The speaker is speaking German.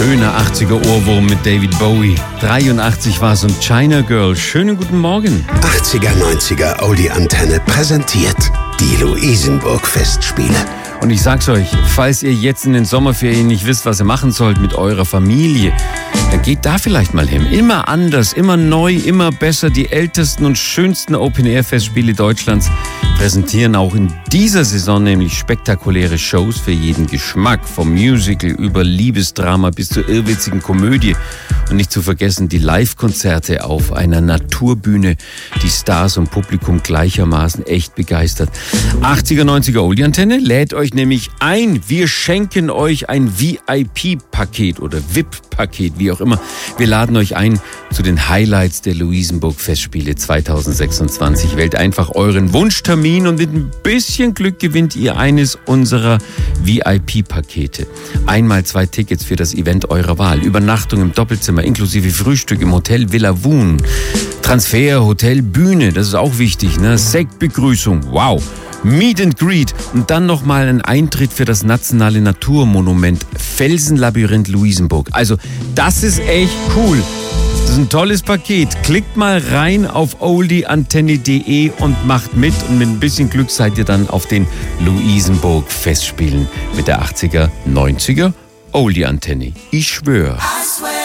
Schöner 80er-Ohrwurm mit David Bowie. 83 war es und China Girl. Schönen guten Morgen. 80er, 90er Audi-Antenne präsentiert die Luisenburg-Festspiele. Und ich sag's euch, falls ihr jetzt in den Sommerferien nicht wisst, was ihr machen sollt mit eurer Familie, dann geht da vielleicht mal hin. Immer anders, immer neu, immer besser. Die ältesten und schönsten Open-Air-Festspiele Deutschlands präsentieren auch in dieser Saison nämlich spektakuläre Shows für jeden Geschmack. Vom Musical über Liebesdrama bis zur irrwitzigen Komödie. Und nicht zu vergessen die Live-Konzerte auf einer Naturbühne, die Stars und Publikum gleichermaßen echt begeistert. 80er, 90er Oldie-Antenne lädt euch nämlich ein. Wir schenken euch ein VIP-Paket oder VIP-Paket, wie auch immer. Wir laden euch ein zu den Highlights der Luisenburg-Festspiele 2026. Wählt einfach euren Wunschtermin und mit ein bisschen Glück gewinnt ihr eines unserer VIP-Pakete. Einmal 2 Tickets für das Event eurer Wahl. Übernachtung im Doppelzimmer inklusive Frühstück im Hotel Villa Woon. Transfer, Hotel, Bühne, das ist auch wichtig, ne? Sektbegrüßung, wow. Meet and Greet und dann nochmal ein Eintritt für das nationale Naturmonument Felsenlabyrinth Luisenburg. Also das ist echt cool. Das ist ein tolles Paket. Klickt mal rein auf oldieantenne.de und macht mit. Und mit ein bisschen Glück seid ihr dann auf den Luisenburg Festspielen mit der 80er, 90er Oldie-Antenne. Ich schwöre.